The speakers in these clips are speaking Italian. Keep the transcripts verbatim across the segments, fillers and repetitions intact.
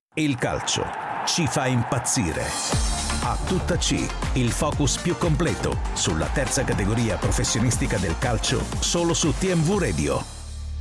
Il calcio ci fa impazzire. A tutta C, il focus più completo sulla terza categoria professionistica del calcio, solo su T M V Radio.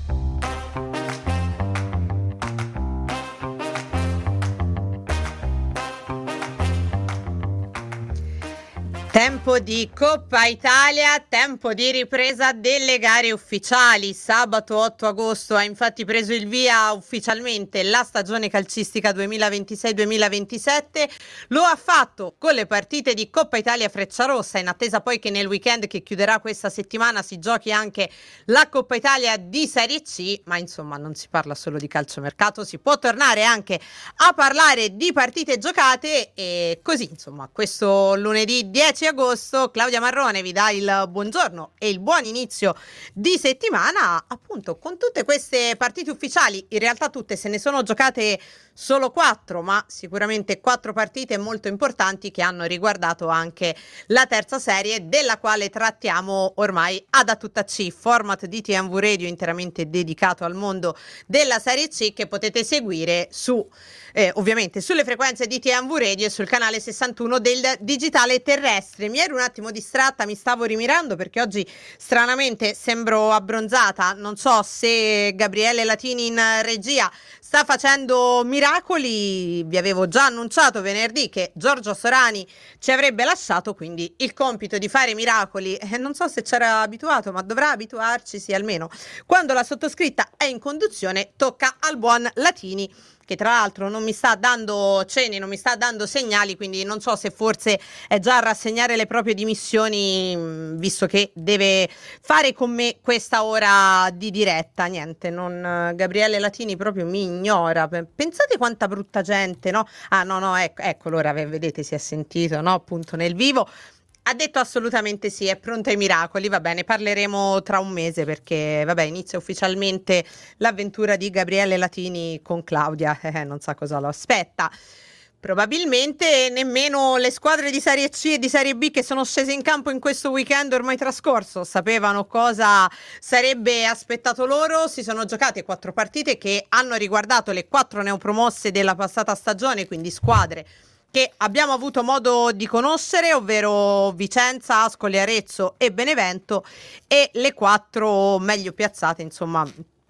Tempo di Coppa Italia, tempo di ripresa delle gare ufficiali. Sabato otto agosto ha infatti preso il via ufficialmente la stagione calcistica duemilaventisei duemilaventisette. Lo ha fatto con le partite di Coppa Italia Frecciarossa, in attesa poi che nel weekend che chiuderà questa settimana si giochi anche la Coppa Italia di Serie C, ma insomma non si parla solo di calciomercato, si può tornare anche a parlare di partite giocate e così insomma questo lunedì dieci agosto Claudia Marrone vi dà il buongiorno e il buon inizio di settimana appunto con tutte queste partite ufficiali. In realtà tutte, se ne sono giocate solo quattro, ma sicuramente quattro partite molto importanti che hanno riguardato anche la terza serie, della quale trattiamo ormai ad A Tutta C, format di T M V Radio interamente dedicato al mondo della Serie C, che potete seguire su eh, ovviamente sulle frequenze di T M V Radio e sul canale sessantuno del digitale terrestre. Mi ero un attimo distratta, mi stavo rimirando perché oggi stranamente sembro abbronzata. Non so se Gabriele Latini in regia sta facendo miracoli. Vi avevo già annunciato venerdì che Giorgio Sorani ci avrebbe lasciato, quindi il compito di fare miracoli eh, non so se c'era abituato, ma dovrà abituarci, sì, almeno quando la sottoscritta è in conduzione tocca al buon Latini, che tra l'altro non mi sta dando cenni, non mi sta dando segnali, quindi non so se forse è già a rassegnare le proprie dimissioni, visto che deve fare con me questa ora di diretta. Niente, non, Gabriele Latini proprio mi ignora. Pensate quanta brutta gente, no? Ah no, no, ecco, ecco, allora vedete, si è sentito, no? Appunto nel vivo. Ha detto assolutamente sì, è pronta ai miracoli. Va bene, parleremo tra un mese perché vabbè, inizia ufficialmente l'avventura di Gabriele Latini con Claudia, eh, non sa cosa lo aspetta. Probabilmente nemmeno le squadre di Serie C e di Serie B che sono scese in campo in questo weekend ormai trascorso sapevano cosa sarebbe aspettato loro. Si sono giocate quattro partite che hanno riguardato le quattro neopromosse della passata stagione, quindi squadre che abbiamo avuto modo di conoscere, ovvero Vicenza, Ascoli, Arezzo e Benevento, e le quattro meglio piazzate, insomma,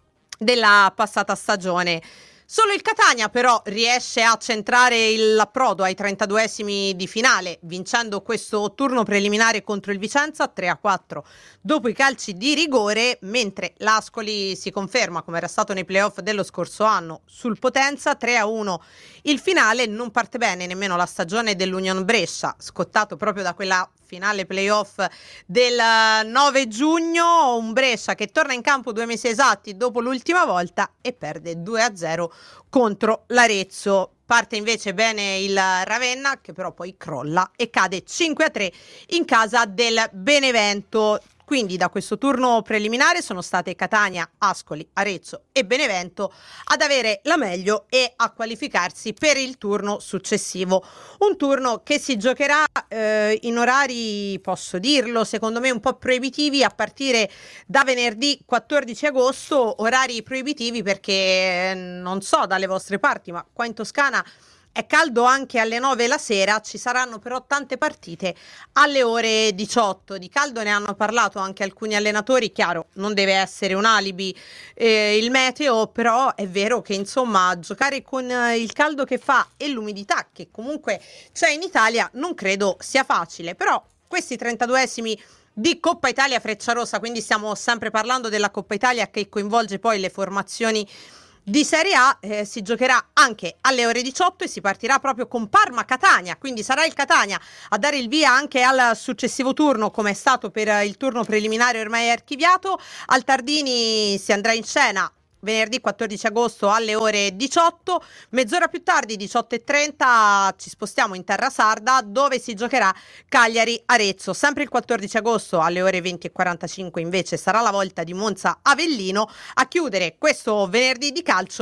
della passata stagione. Solo il Catania però riesce a centrare l'approdo ai trentaduesimi di finale, vincendo questo turno preliminare contro il Vicenza tre a quattro dopo i calci di rigore, mentre l'Ascoli si conferma, come era stato nei playoff dello scorso anno, sul Potenza tre a uno. Il finale non parte bene nemmeno la stagione dell'Union Brescia, scottato proprio da quella finale playoff del nove giugno, un Brescia che torna in campo due mesi esatti dopo l'ultima volta e perde due a zero contro l'Arezzo. Parte invece bene il Ravenna, che però poi crolla e cade cinque a tre in casa del Benevento. Quindi da questo turno preliminare sono state Catania, Ascoli, Arezzo e Benevento ad avere la meglio e a qualificarsi per il turno successivo. Un turno che si giocherà eh, in orari, posso dirlo, secondo me un po' proibitivi, a partire da venerdì quattordici agosto, orari proibitivi perché non so dalle vostre parti, ma qua in Toscana è caldo anche alle nove la sera. Ci saranno però tante partite alle ore diciotto. Di caldo ne hanno parlato anche alcuni allenatori. Chiaro, non deve essere un alibi eh, il meteo, però è vero che insomma giocare con eh, il caldo che fa e l'umidità che comunque c'è in Italia non credo sia facile. Però questi trentaduesimi di Coppa Italia Frecciarossa, quindi stiamo sempre parlando della Coppa Italia che coinvolge poi le formazioni di Serie A, eh, si giocherà anche alle ore diciotto e si partirà proprio con Parma-Catania, quindi sarà il Catania a dare il via anche al successivo turno, come è stato per il turno preliminare ormai archiviato. Al Tardini si andrà in scena venerdì quattordici agosto alle ore diciotto. Mezz'ora più tardi, diciotto e trenta, ci spostiamo in terra sarda dove si giocherà Cagliari-Arezzo. Sempre il quattordici agosto alle ore venti e quarantacinque invece sarà la volta di Monza-Avellino. A chiudere questo venerdì di calcio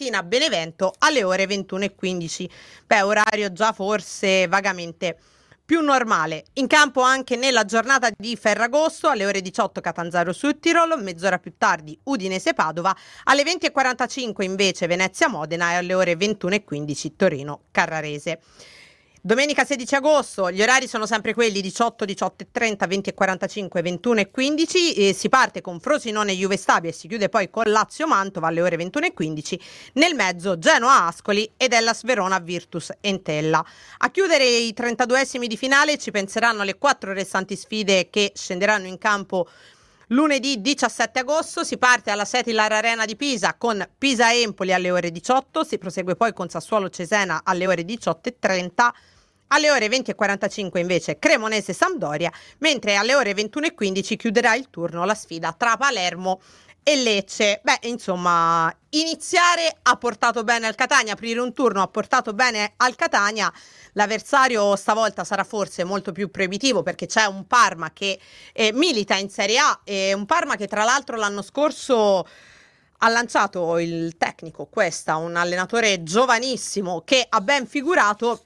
Fiorentina-Benevento alle ore ventuno e quindici. Beh, orario già forse vagamente più normale. In campo anche nella giornata di Ferragosto alle ore diciotto Catanzaro Südtirol, mezz'ora più tardi Udinese Padova, alle venti e quarantacinque invece Venezia Modena e alle ore ventuno e quindici Torino Carrarese. Domenica sedici agosto, gli orari sono sempre quelli diciotto, diciotto e trenta, venti e quarantacinque, ventuno e quindici, e si parte con Frosinone Juve Stabia e si chiude poi con Lazio Mantova alle ore ventuno e quindici, nel mezzo Genoa Ascoli ed Hellas Verona Virtus Entella. A chiudere i trentaduesimi di finale ci penseranno le quattro restanti sfide che scenderanno in campo lunedì diciassette agosto. Si parte alla Setilar Arena di Pisa con Pisa Empoli alle ore diciotto, si prosegue poi con Sassuolo Cesena alle ore diciotto e trenta. Alle ore venti e quarantacinque invece Cremonese Sampdoria, mentre alle ore ventuno e quindici chiuderà il turno la sfida tra Palermo e Lecce. Beh, insomma, iniziare ha portato bene al Catania, aprire un turno ha portato bene al Catania. L'avversario stavolta sarà forse molto più proibitivo perché c'è un Parma che eh, milita in Serie A, e un Parma che tra l'altro l'anno scorso ha lanciato il tecnico Cuesta, un allenatore giovanissimo che ha ben figurato.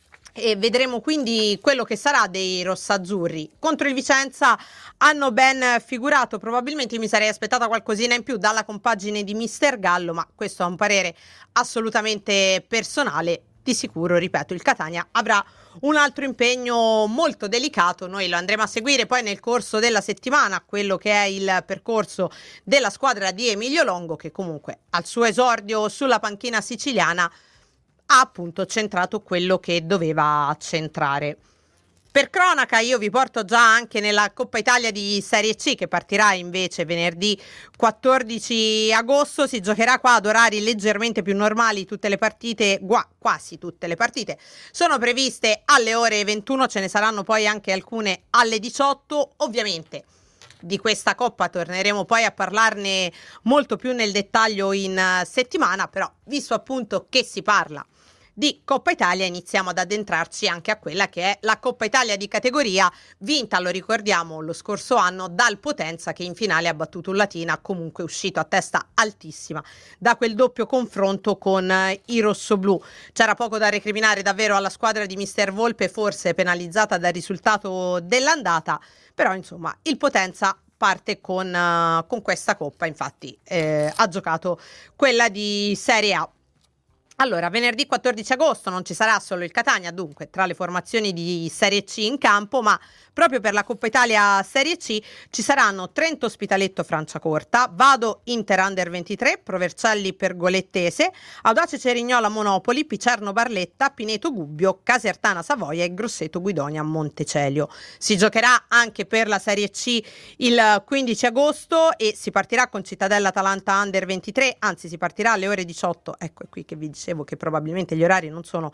E vedremo quindi quello che sarà dei rossazzurri. Contro il Vicenza hanno ben figurato, probabilmente mi sarei aspettata qualcosina in più dalla compagine di Mister Gallo, ma questo è un parere assolutamente personale. Di sicuro, ripeto, il Catania avrà un altro impegno molto delicato. Noi lo andremo a seguire poi nel corso della settimana, quello che è il percorso della squadra di Emilio Longo, che comunque al suo esordio sulla panchina siciliana ha appunto centrato quello che doveva centrare. Per cronaca io vi porto già anche nella Coppa Italia di Serie C, che partirà invece venerdì quattordici agosto. Si giocherà qua ad orari leggermente più normali, tutte le partite, gua, quasi tutte le partite sono previste alle ore ventuno, ce ne saranno poi anche alcune alle diciotto. Ovviamente di questa Coppa torneremo poi a parlarne molto più nel dettaglio in settimana, però visto appunto che si parla di Coppa Italia iniziamo ad addentrarci anche a quella che è la Coppa Italia di categoria, vinta, lo ricordiamo, lo scorso anno dal Potenza, che in finale ha battuto un Latina, comunque uscito a testa altissima da quel doppio confronto con i rossoblù. C'era poco da recriminare davvero alla squadra di Mister Volpe, forse penalizzata dal risultato dell'andata, però insomma il Potenza parte con, uh, con questa Coppa, infatti eh, ha giocato quella di Serie A. Allora, venerdì quattordici agosto non ci sarà solo il Catania, dunque, tra le formazioni di Serie C in campo, ma proprio per la Coppa Italia Serie C ci saranno Trento Ospitaletto Franciacorta, Vado Inter Under ventitré, Provercelli Pergolettese, Audace Cerignola Monopoli, Picerno Barletta, Pineto Gubbio, Casertana Savoia e Grosseto Guidonia Montecelio. Si giocherà anche per la Serie C il quindici agosto e si partirà con Cittadella Atalanta Under ventitré, anzi si partirà alle ore diciotto, ecco è qui che vi dicevo che probabilmente gli orari non sono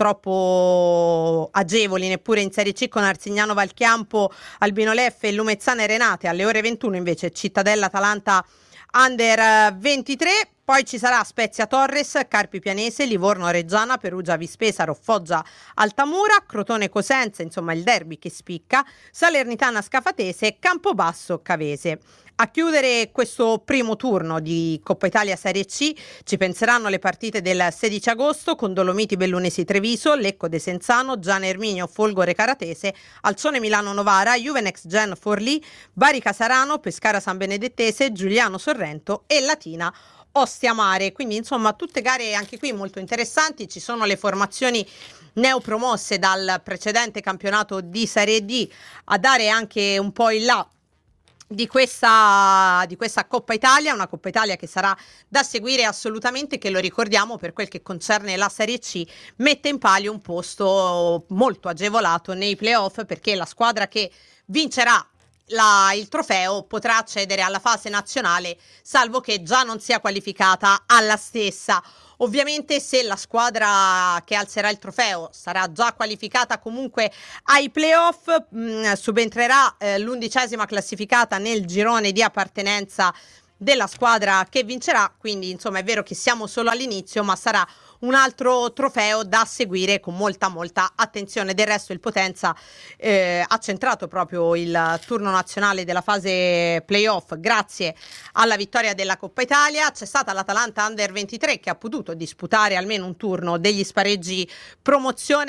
troppo agevoli neppure in Serie C, con Arzignano Valchiampo, Albino Leffe e Lumezzane Renate. Alle ore ventuno invece Cittadella Atalanta Under ventitré, poi ci sarà Spezia Torres, Carpi Pianese, Livorno Reggiana, Perugia Vispesaro, Foggia Altamura, Crotone Cosenza, insomma il derby che spicca, Salernitana Scafatese, Campobasso Cavese. A chiudere questo primo turno di Coppa Italia Serie C ci penseranno le partite del sedici agosto con Dolomiti Bellunesi Treviso, Lecco Desenzano, Gian Erminio Folgore Caratese, Alcione Milano Novara, Juvenex Gen Forlì, Bari Casarano, Pescara San Benedettese, Giuliano Sorrento e Latina Ostia Mare. Quindi insomma tutte gare anche qui molto interessanti. Ci sono le formazioni neopromosse dal precedente campionato di Serie D a dare anche un po' il là di questa, di questa Coppa Italia, una Coppa Italia che sarà da seguire assolutamente, che lo ricordiamo per quel che concerne la Serie C mette in palio un posto molto agevolato nei playoff, perché la squadra che vincerà La, il trofeo potrà accedere alla fase nazionale, salvo che già non sia qualificata alla stessa. Ovviamente se la squadra che alzerà il trofeo sarà già qualificata comunque ai playoff, mh, subentrerà eh, l'undicesima classificata nel girone di appartenenza della squadra che vincerà. Quindi insomma è vero che siamo solo all'inizio, ma sarà un altro trofeo da seguire con molta molta attenzione. Del resto il Potenza eh, ha centrato proprio il turno nazionale della fase playoff grazie alla vittoria della Coppa Italia. C'è stata l'Atalanta Under ventitré che ha potuto disputare almeno un turno degli spareggi promozione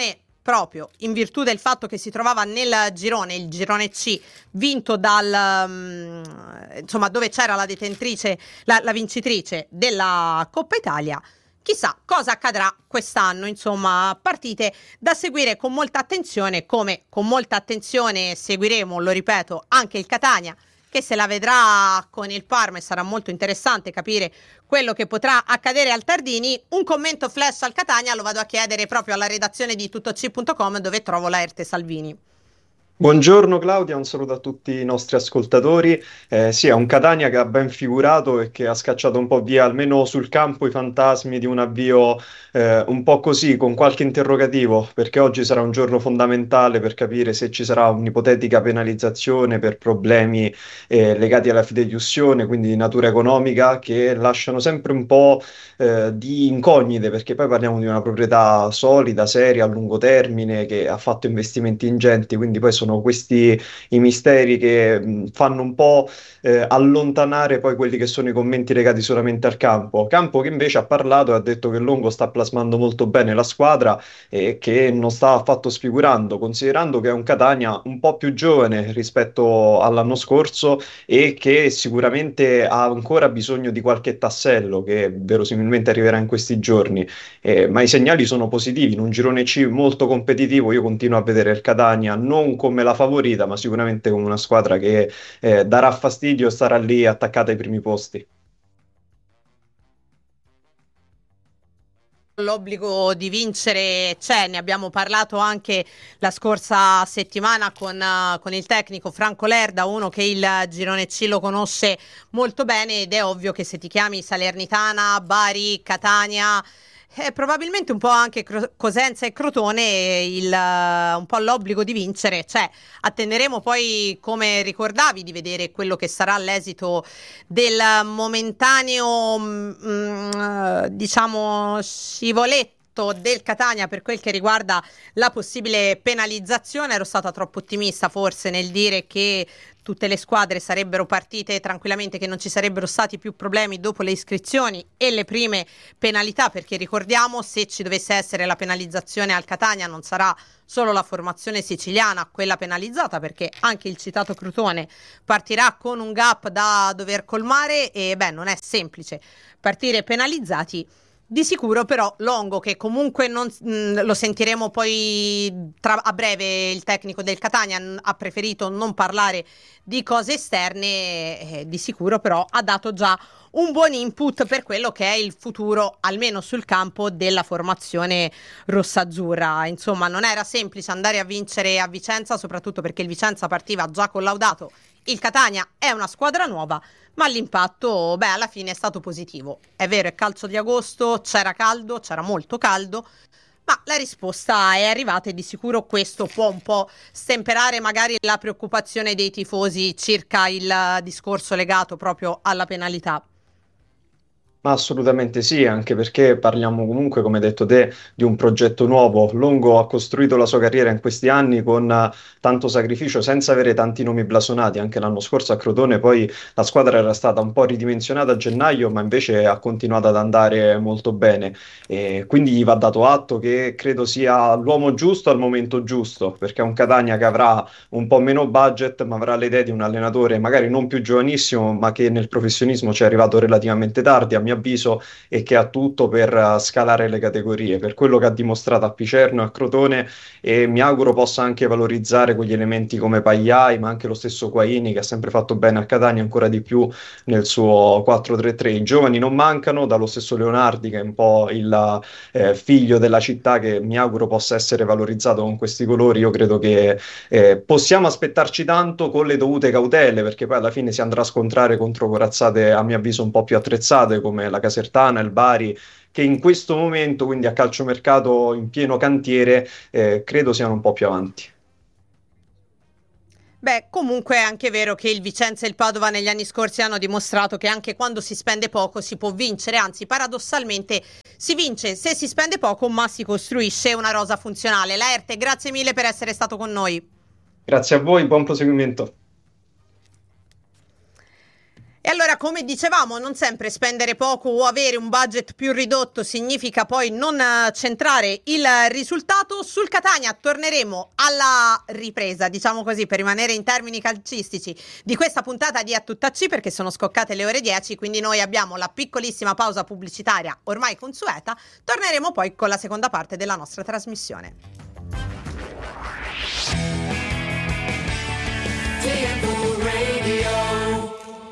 proprio in virtù del fatto che si trovava nel girone, il girone C, vinto dal um, insomma dove c'era la detentrice, la, la vincitrice della Coppa Italia. Chissà cosa accadrà quest'anno, insomma, partite da seguire con molta attenzione, come con molta attenzione seguiremo, lo ripeto, anche il Catania, che se la vedrà con il Parma e sarà molto interessante capire quello che potrà accadere al Tardini. Un commento flash al Catania lo vado a chiedere proprio alla redazione di tuttoc punto com, dove trovo Laerte Salvini. Buongiorno Claudia, un saluto a tutti i nostri ascoltatori. Eh, sì, è un Catania che ha ben figurato e che ha scacciato un po' via, almeno sul campo, i fantasmi di un avvio eh, un po' così, con qualche interrogativo, perché oggi sarà un giorno fondamentale per capire se ci sarà un'ipotetica penalizzazione per problemi eh, legati alla fideiussione, quindi di natura economica, che lasciano sempre un po' eh, di incognite, perché poi parliamo di una proprietà solida, seria, a lungo termine, che ha fatto investimenti ingenti, quindi poi sono questi i misteri che mh, fanno un po' eh, allontanare poi quelli che sono i commenti legati solamente al campo. Campo che invece ha parlato e ha detto che Longo sta plasmando molto bene la squadra e che non sta affatto sfigurando, considerando che è un Catania un po' più giovane rispetto all'anno scorso e che sicuramente ha ancora bisogno di qualche tassello che verosimilmente arriverà in questi giorni. Eh, ma i segnali sono positivi. In un girone C molto competitivo io continuo a vedere il Catania non come la favorita, ma sicuramente come una squadra che eh, darà fastidio e starà lì attaccata ai primi posti. L'obbligo di vincere c'è, ne abbiamo parlato anche la scorsa settimana con, uh, con il tecnico Franco Lerda, uno che il girone C lo conosce molto bene, ed è ovvio che se ti chiami Salernitana, Bari, Catania, eh, probabilmente un po' anche Cro- Cosenza e Crotone, il, uh, un po' l'obbligo di vincere c'è. Attenderemo poi, come ricordavi, di vedere quello che sarà l'esito del momentaneo mh, diciamo scivoletto del Catania per quel che riguarda la possibile penalizzazione. Ero stata troppo ottimista forse nel dire che tutte le squadre sarebbero partite tranquillamente, che non ci sarebbero stati più problemi dopo le iscrizioni e le prime penalità, perché ricordiamo, se ci dovesse essere la penalizzazione al Catania non sarà solo la formazione siciliana quella penalizzata, perché anche il citato Crotone partirà con un gap da dover colmare e beh, non è semplice partire penalizzati. Di sicuro però Longo, che comunque non, mh, lo sentiremo poi tra, a breve, il tecnico del Catania n- ha preferito non parlare di cose esterne, eh, di sicuro però ha dato già un buon input per quello che è il futuro, almeno sul campo, della formazione rossazzurra. Insomma, non era semplice andare a vincere a Vicenza, soprattutto perché il Vicenza partiva già collaudato. Il Catania è una squadra nuova, ma l'impatto, beh, alla fine è stato positivo. È vero, è calcio di agosto, c'era caldo, c'era molto caldo, ma la risposta è arrivata e di sicuro questo può un po' stemperare magari la preoccupazione dei tifosi circa il discorso legato proprio alla penalità. Ma assolutamente sì, anche perché parliamo comunque, come hai detto te, di un progetto nuovo. Longo ha costruito la sua carriera in questi anni con eh, tanto sacrificio, senza avere tanti nomi blasonati. Anche l'anno scorso a Crotone poi la squadra era stata un po' ridimensionata a gennaio, ma invece ha continuato ad andare molto bene. E quindi gli va dato atto che credo sia l'uomo giusto al momento giusto, perché è un Catania che avrà un po' meno budget, ma avrà le idee di un allenatore magari non più giovanissimo, ma che nel professionismo ci è arrivato relativamente tardi, a mio avviso, e che ha tutto per uh, scalare le categorie, per quello che ha dimostrato a Picerno e a Crotone, e mi auguro possa anche valorizzare quegli elementi come Pagliai, ma anche lo stesso Quaini, che ha sempre fatto bene a Catania, ancora di più nel suo quattro tre tre. I giovani non mancano, dallo stesso Leonardi, che è un po' il eh, figlio della città, che mi auguro possa essere valorizzato con questi colori. Io credo che eh, possiamo aspettarci tanto, con le dovute cautele, perché poi alla fine si andrà a scontrare contro corazzate, a mio avviso, un po' più attrezzate come la Casertana, il Bari, che in questo momento, quindi a calciomercato in pieno cantiere, eh, credo siano un po' più avanti. Beh, comunque è anche vero che il Vicenza e il Padova negli anni scorsi hanno dimostrato che anche quando si spende poco si può vincere, anzi paradossalmente si vince se si spende poco, ma si costruisce una rosa funzionale. Laerte, grazie mille per essere stato con noi. Grazie a voi, buon proseguimento. E allora, come dicevamo, non sempre spendere poco o avere un budget più ridotto significa poi non centrare il risultato. Sul Catania torneremo alla ripresa, diciamo così, per rimanere in termini calcistici, di questa puntata di A Tutta C, perché sono scoccate le ore dieci, quindi noi abbiamo la piccolissima pausa pubblicitaria ormai consueta. Torneremo poi con la seconda parte della nostra trasmissione. T M V Radio.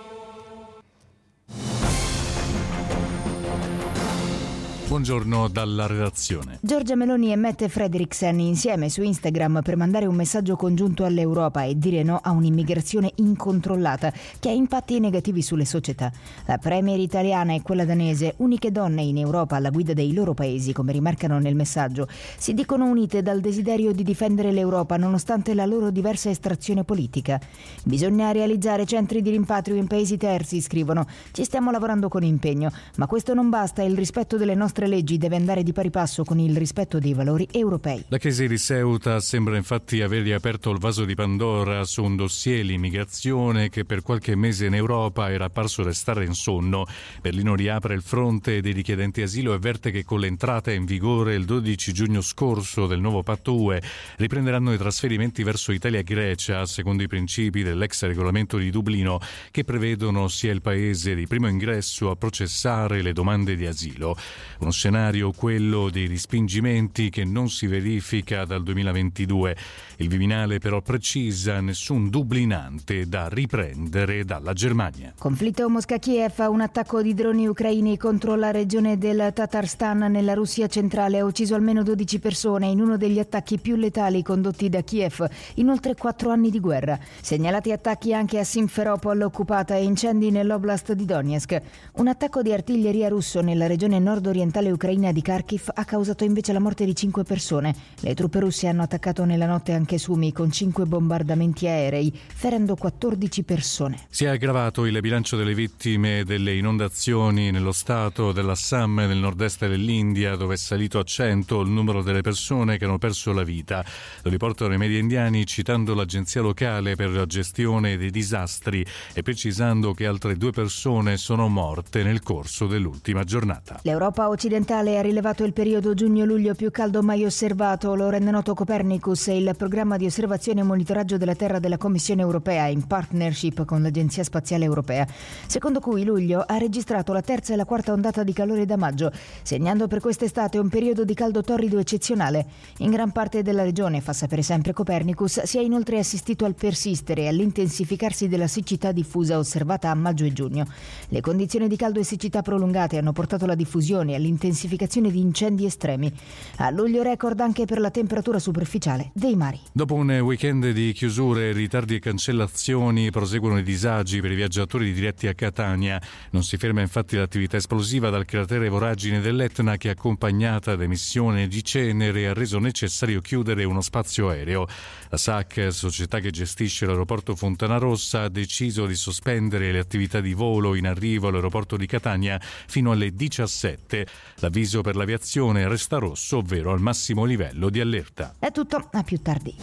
Buongiorno dalla redazione. Giorgia Meloni e Mette Frederiksen insieme su Instagram per mandare un messaggio congiunto all'Europa e dire no a un'immigrazione incontrollata che ha impatti negativi sulle società. La premier italiana e quella danese, uniche donne in Europa alla guida dei loro paesi, come rimarcano nel messaggio, si dicono unite dal desiderio di difendere l'Europa nonostante la loro diversa estrazione politica. Bisogna realizzare centri di rimpatrio in paesi terzi, scrivono. Ci stiamo lavorando con impegno, ma questo non basta, il rispetto delle nostre leggi deve andare di pari passo con il rispetto dei valori europei. La crisi di Ceuta sembra infatti aver riaperto il vaso di Pandora su un dossier l'immigrazione che per qualche mese in Europa era apparso restare in sonno. Berlino riapre il fronte dei richiedenti asilo e avverte che con l'entrata in vigore il dodici giugno scorso del nuovo patto U E riprenderanno i trasferimenti verso Italia e Grecia secondo i principi dell'ex regolamento di Dublino, che prevedono sia il paese di primo ingresso a processare le domande di asilo. Uno scenario, quello dei respingimenti, che non si verifica dal duemilaventidue. Il Viminale però precisa nessun dublinante da riprendere dalla Germania. Conflitto Mosca-Kiev, un attacco di droni ucraini contro la regione del Tatarstan nella Russia centrale ha ucciso almeno dodici persone in uno degli attacchi più letali condotti da Kiev in oltre quattro anni di guerra. Segnalati attacchi anche a Simferopol occupata e incendi nell'oblast di Donetsk. Un attacco di artiglieria russo nella regione nord-orientale ucraina di Kharkiv ha causato invece la morte di cinque persone. Le truppe russe hanno attaccato nella notte anche Sumi con cinque bombardamenti aerei, ferendo quattordici persone. Si è aggravato il bilancio delle vittime delle inondazioni nello stato dell'Assam e nel nord-est dell'India, dove è salito a cento il numero delle persone che hanno perso la vita. Lo riportano i media indiani citando l'agenzia locale per la gestione dei disastri e precisando che altre due persone sono morte nel corso dell'ultima giornata. L'Europa occidentale ha rilevato il periodo giugno-luglio più caldo mai osservato, lo rende noto Copernicus, il programma di osservazione e monitoraggio della Terra della Commissione europea in partnership con l'Agenzia Spaziale Europea, secondo cui luglio ha registrato la terza e la quarta ondata di calore da maggio, segnando per quest'estate un periodo di caldo torrido eccezionale. In gran parte della regione, fa sapere sempre Copernicus, si è inoltre assistito al persistere e all'intensificarsi della siccità diffusa osservata a maggio e giugno. Le condizioni di caldo e siccità prolungate hanno portato alla diffusione e all'intensificazione di incendi estremi. A luglio record anche per la temperatura superficiale dei mari. Dopo un weekend di chiusure, ritardi e cancellazioni, proseguono i disagi per i viaggiatori diretti a Catania. Non si ferma infatti l'attività esplosiva dal cratere voragine dell'Etna che, accompagnata da emissione di cenere, ha reso necessario chiudere uno spazio aereo. La S A C, società che gestisce l'aeroporto Fontanarossa, ha deciso di sospendere le attività di volo in arrivo all'aeroporto di Catania fino alle diciassette. L'avviso per l'aviazione resta rosso, ovvero al massimo livello di allerta. È tutto, a più tardi.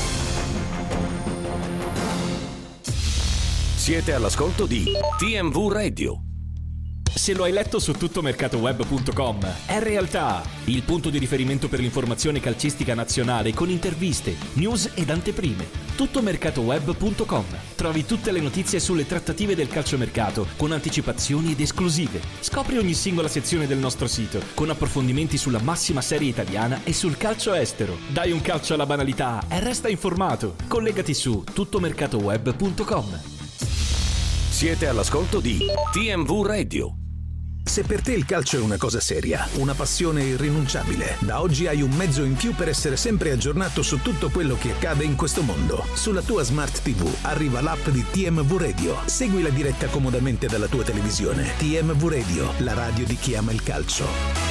Siete all'ascolto di T M V Radio. Se lo hai letto su tuttomercatoweb punto com, è realtà il punto di riferimento per l'informazione calcistica nazionale con interviste, news ed anteprime. tuttomercatoweb punto com. Trovi tutte le notizie sulle trattative del calciomercato con anticipazioni ed esclusive. Scopri ogni singola sezione del nostro sito con approfondimenti sulla massima serie italiana e sul calcio estero. Dai un calcio alla banalità e resta informato. Collegati su tuttomercatoweb punto com. Siete all'ascolto di T M V Radio. Se per te il calcio è una cosa seria, una passione irrinunciabile, da oggi hai un mezzo in più per essere sempre aggiornato su tutto quello che accade in questo mondo. Sulla tua Smart tivù arriva l'app di T M V Radio. Segui la diretta comodamente dalla tua televisione. T M V Radio, la radio di chi ama il calcio.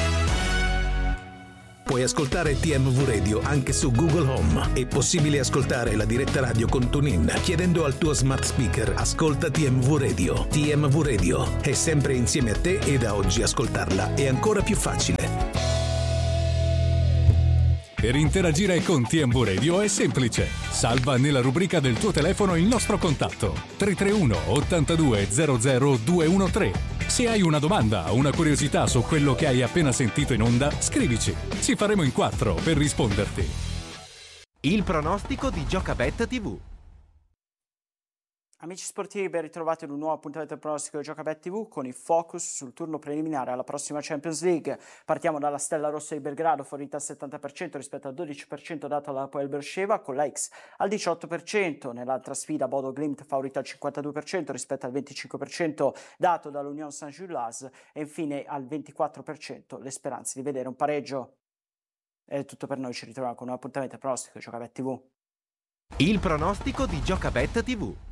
Puoi ascoltare T M V Radio anche su Google Home. È possibile ascoltare la diretta radio con TuneIn chiedendo al tuo smart speaker "Ascolta T M V Radio". T M V Radio è sempre insieme a te e da oggi ascoltarla è ancora più facile. Per interagire con T M V Radio è semplice. Salva nella rubrica del tuo telefono il nostro contatto tre tre uno ottantadue zero zero due uno tre. Se hai una domanda o una curiosità su quello che hai appena sentito in onda, scrivici. Ci faremo in quattro per risponderti. Il pronostico di Giocabet tivù. Amici sportivi, ben ritrovati in un nuovo appuntamento del pronostico di Giocabet tivù con il focus sul turno preliminare alla prossima Champions League. Partiamo dalla Stella Rossa di Belgrado, favorita al settanta per cento rispetto al dodici per cento dato dalla Hapoel Beersheva, con la X al diciotto per cento. Nell'altra sfida Bodo Glimt favorita al cinquantadue per cento rispetto al venticinque per cento dato dall'Union Saint-Gilloise e infine al ventiquattro per cento le speranze di vedere un pareggio. È tutto per noi, ci ritroviamo con un appuntamento del pronostico di Giocabet tivù. Il pronostico di Giocabet tivù.